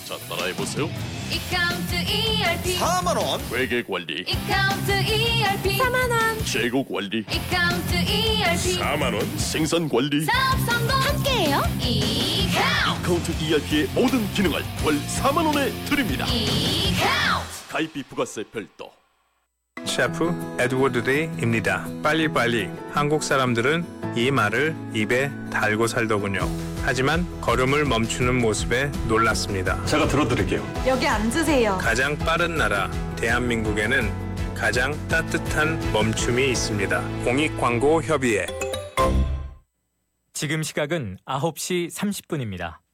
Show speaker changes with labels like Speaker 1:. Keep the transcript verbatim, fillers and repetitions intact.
Speaker 1: 자, 따라해보세요.
Speaker 2: 이카운트 이알피
Speaker 3: 사만 원.
Speaker 1: 회계 관리,
Speaker 2: 이카운트 이알피 사만 원
Speaker 1: 재고 관리,
Speaker 2: 이카운트 이알피
Speaker 1: 사만 원. 생산 관리,
Speaker 2: 사업 성공 함께해요. 이카운트
Speaker 1: 카운트 이알피의 모든 기능을 월 사만 원에 드립니다.
Speaker 2: 이카운트
Speaker 1: 가입비 부가세 별도.
Speaker 4: 셰프 에드워드 데이입니다. 빨리빨리. 한국 사람들은 이 말을 입에 달고 살더군요. 하지만 걸음을 멈추는 모습에 놀랐습니다.
Speaker 5: 제가 들어드릴게요.
Speaker 6: 여기 앉으세요.
Speaker 4: 가장 빠른 나라 대한민국에는 가장 따뜻한 멈춤이 있습니다. 공익광고협의회.
Speaker 7: 지금 시각은 아홉 시 삼십 분입니다.